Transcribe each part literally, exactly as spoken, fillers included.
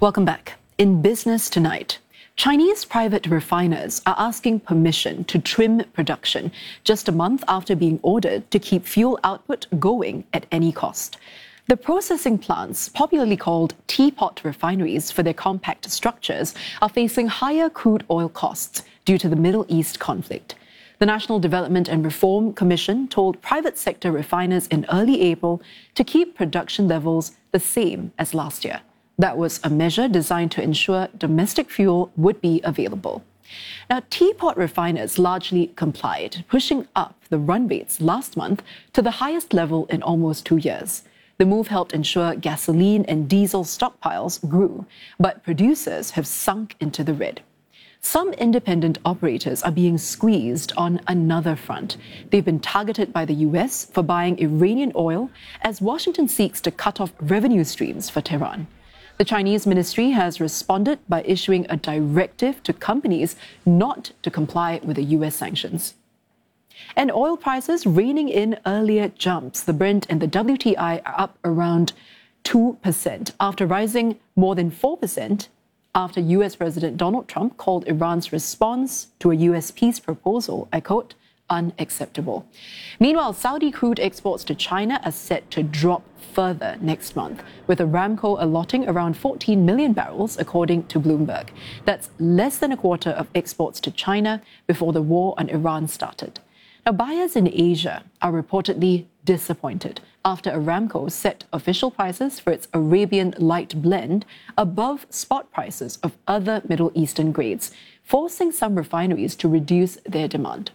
Welcome back. In business tonight, Chinese private refiners are asking permission to trim production just a month after being ordered to keep fuel output going at any cost. The processing plants, popularly called teapot refineries for their compact structures, are facing higher crude oil costs due to the Middle East conflict. The National Development and Reform Commission told private sector refiners in early April to keep production levels the same as last year. That was a measure designed to ensure domestic fuel would be available. Now, teapot refiners largely complied, pushing up the run rates last month to the highest level in almost two years. The move helped ensure gasoline and diesel stockpiles grew, but producers have sunk into the red. Some independent operators are being squeezed on another front. They've been targeted by the U S for buying Iranian oil as Washington seeks to cut off revenue streams for Tehran. The Chinese ministry has responded by issuing a directive to companies not to comply with the U S sanctions. And oil prices reining in earlier jumps. The Brent and the W T I are up around two percent after rising more than four percent after U S President Donald Trump called Iran's response to a U S peace proposal, I quote, unacceptable. Meanwhile, Saudi crude exports to China are set to drop further next month, with Aramco allotting around fourteen million barrels, according to Bloomberg. That's less than a quarter of exports to China before the war on Iran started. Now, buyers in Asia are reportedly disappointed after Aramco set official prices for its Arabian light blend above spot prices of other Middle Eastern grades, forcing some refineries to reduce their demand.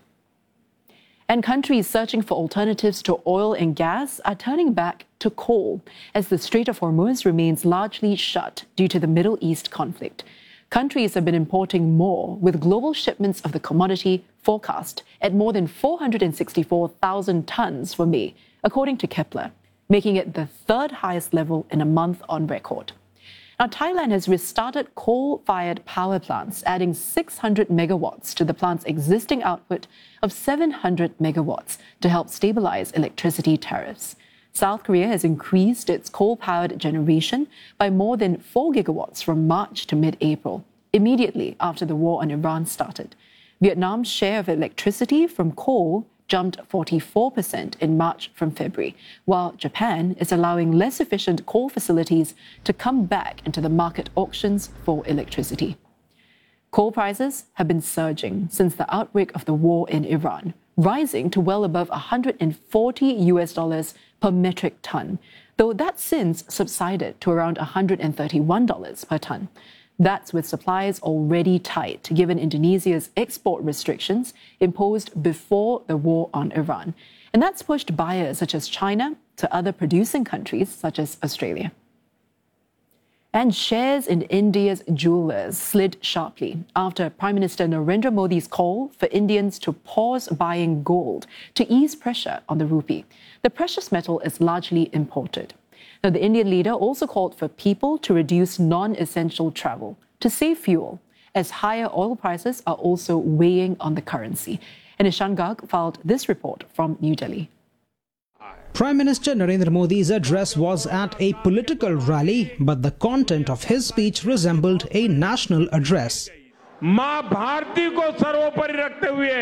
And countries searching for alternatives to oil and gas are turning back to coal as the Strait of Hormuz remains largely shut due to the Middle East conflict. Countries have been importing more, with global shipments of the commodity forecast at more than four hundred sixty-four thousand tons for May, according to Kepler, making it the third highest level in a month on record. Now, Thailand has restarted coal-fired power plants, adding six hundred megawatts to the plant's existing output of seven hundred megawatts to help stabilize electricity tariffs. South Korea has increased its coal-powered generation by more than four gigawatts from March to mid-April, immediately after the war on Iran started. Vietnam's share of electricity from coal jumped forty-four percent in March from February, while Japan is allowing less efficient coal facilities to come back into the market auctions for electricity. Coal prices have been surging since the outbreak of the war in Iran, rising to well above one hundred forty U S dollars per metric ton, though that's since subsided to around one hundred thirty-one dollars per ton. That's with supplies already tight, given Indonesia's export restrictions imposed before the war on Iran. And that's pushed buyers such as China to other producing countries such as Australia. And shares in India's jewelers slid sharply after Prime Minister Narendra Modi's call for Indians to pause buying gold to ease pressure on the rupee. The precious metal is largely imported. Now, the Indian leader also called for people to reduce non-essential travel to save fuel, as higher oil prices are also weighing on the currency. And Ishan Garg filed this report from New Delhi. Prime Minister Narendra Modi's address was at a political rally, but the content of his speech resembled a national address. मां भारती को सर्वोपरि रखते हुए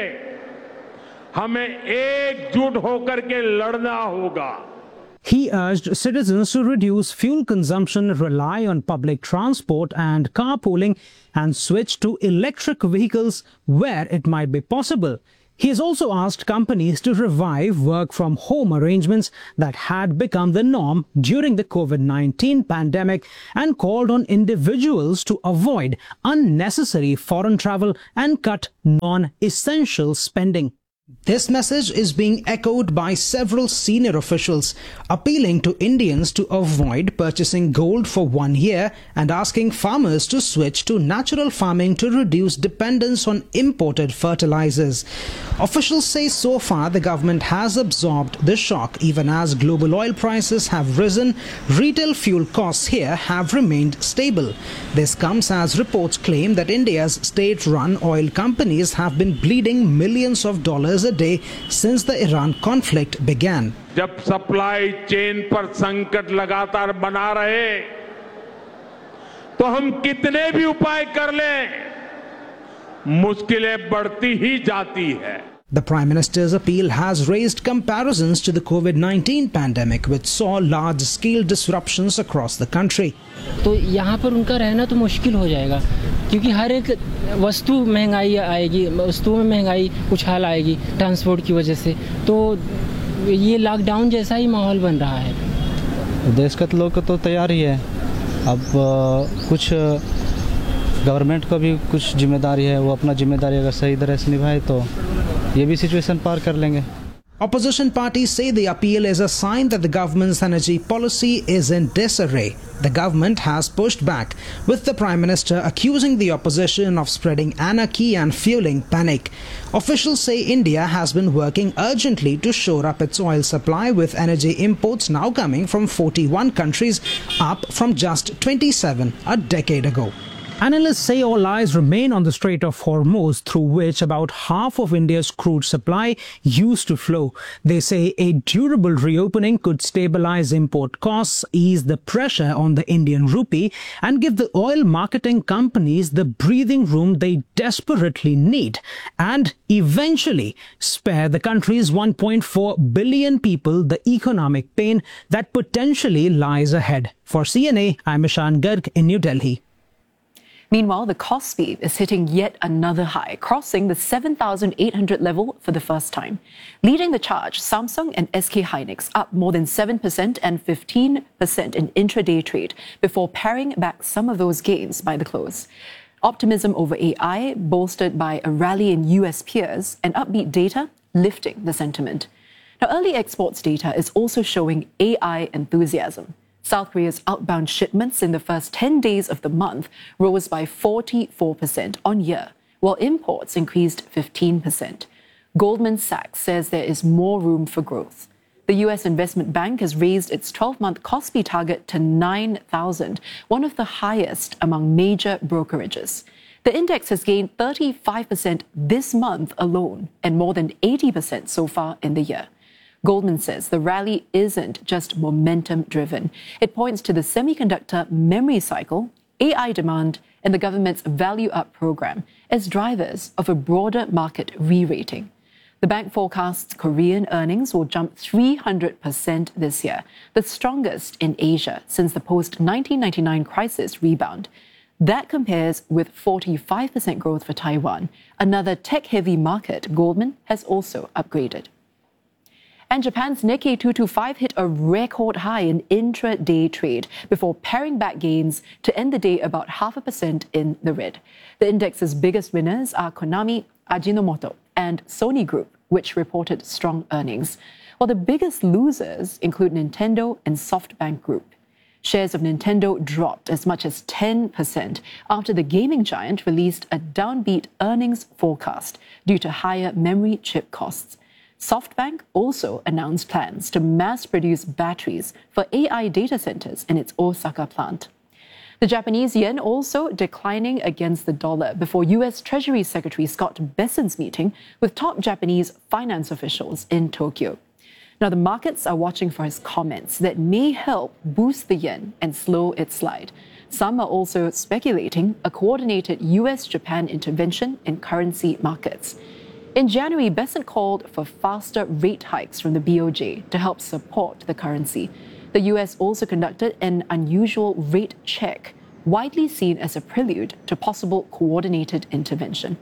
हमें एकजुट होकर के लड़ना होगा. He urged citizens to reduce fuel consumption, rely on public transport and carpooling, and switch to electric vehicles where it might be possible. He has also asked companies to revive work-from-home arrangements that had become the norm during the COVID nineteen pandemic and called on individuals to avoid unnecessary foreign travel and cut non-essential spending. This message is being echoed by several senior officials, appealing to Indians to avoid purchasing gold for one year and asking farmers to switch to natural farming to reduce dependence on imported fertilizers. Officials say so far the government has absorbed the shock. Even as global oil prices have risen, retail fuel costs here have remained stable. This comes as reports claim that India's state-run oil companies have been bleeding millions of dollars a day since the Iran conflict began. जब supply chain पर संकट लगातार बना रहे, तो हम कितने भी उपाय कर लें, मुश्किलें बढ़ती ही जाती है. The Prime Minister's appeal has raised comparisons to the COVID nineteen pandemic, which saw large-scale disruptions across the country. तो यहाँ पर उनका रहना तो मुश्किल हो जाएगा, क्योंकि हर एक वस्तु महंगाई आएगी, वस्तुओं में महंगाई उछाल आएगी ट्रांसपोर्ट की वजह से. तो ये लॉकडाउन जैसा ही माहौल बन रहा है. देश के लोग तो तैयार ही है. अब कुछ गवर्नमेंट को भी कुछ जिम्मेदारी है, वो अपना जिम्मेदारी अगर सही तरह से निभाए तो ये भी सिचुएशन पार कर लेंगे. Opposition parties say the appeal is a sign that the government's energy policy is in disarray. The government has pushed back, with the Prime Minister accusing the opposition of spreading anarchy and fueling panic. Officials say India has been working urgently to shore up its oil supply, with energy imports now coming from forty-one countries, up from just twenty-seven a decade ago. Analysts say all eyes remain on the Strait of Hormuz, through which about half of India's crude supply used to flow. They say a durable reopening could stabilize import costs, ease the pressure on the Indian rupee, and give the oil marketing companies the breathing room they desperately need, and eventually spare the country's one point four billion people the economic pain that potentially lies ahead. For C N A, I'm Ishan Garg in New Delhi. Meanwhile, the Kospi is hitting yet another high, crossing the seven thousand eight hundred level for the first time. Leading the charge, Samsung and S K Hynix up more than seven percent and fifteen percent in intraday trade before paring back some of those gains by the close. Optimism over A I, bolstered by a rally in U S peers and upbeat data, lifting the sentiment. Now, early exports data is also showing A I enthusiasm. South Korea's outbound shipments in the first ten days of the month rose by forty-four percent on year, while imports increased fifteen percent. Goldman Sachs says there is more room for growth. The U S Investment Bank has raised its twelve-month Kospi target to nine thousand, one of the highest among major brokerages. The index has gained thirty-five percent this month alone and more than eighty percent so far in the year. Goldman says the rally isn't just momentum-driven. It points to the semiconductor memory cycle, A I demand, and the government's Value Up program as drivers of a broader market re-rating. The bank forecasts Korean earnings will jump three hundred percent this year, the strongest in Asia since the post-nineteen ninety-nine crisis rebound. That compares with forty-five percent growth for Taiwan, another tech-heavy market Goldman has also upgraded. And Japan's Nikkei two twenty-five hit a record high in intraday trade before paring back gains to end the day about half a percent in the red. The index's biggest winners are Konami, Ajinomoto, and Sony Group, which reported strong earnings, while the biggest losers include Nintendo and SoftBank Group. Shares of Nintendo dropped as much as ten percent after the gaming giant released a downbeat earnings forecast due to higher memory chip costs. SoftBank also announced plans to mass-produce batteries for A I data centers in its Osaka plant. The Japanese yen also declining against the dollar before U S Treasury Secretary Scott Bessent's meeting with top Japanese finance officials in Tokyo. Now, the markets are watching for his comments that may help boost the yen and slow its slide. Some are also speculating a coordinated U S Japan intervention in currency markets. In January, Bessent called for faster rate hikes from the B O J to help support the currency. The U S also conducted an unusual rate check, widely seen as a prelude to possible coordinated intervention.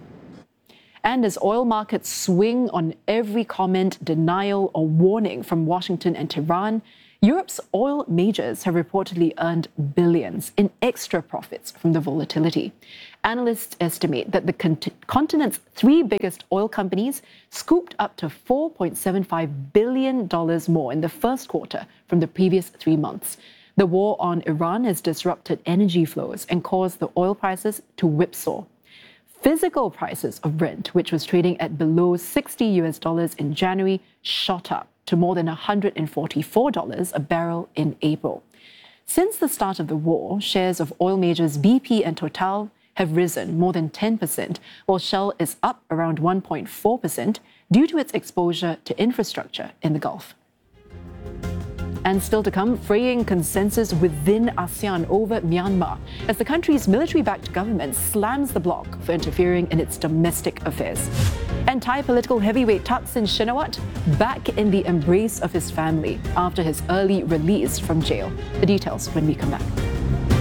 And as oil markets swing on every comment, denial, or warning from Washington and Tehran, Europe's oil majors have reportedly earned billions in extra profits from the volatility. Analysts estimate that the cont- continent's three biggest oil companies scooped up to four point seven five billion dollars more in the first quarter from the previous three months. The war on Iran has disrupted energy flows and caused the oil prices to whipsaw. Physical prices of Brent, which was trading at below sixty U S dollars in January, shot up to more than one hundred forty-four dollars a barrel in April. Since the start of the war, shares of oil majors B P and Total have risen more than ten percent, while Shell is up around one point four percent due to its exposure to infrastructure in the Gulf. And still to come, fraying consensus within ASEAN over Myanmar as the country's military-backed government slams the bloc for interfering in its domestic affairs. And Thai political heavyweight Thaksin Shinawatra back in the embrace of his family after his early release from jail. The details when we come back.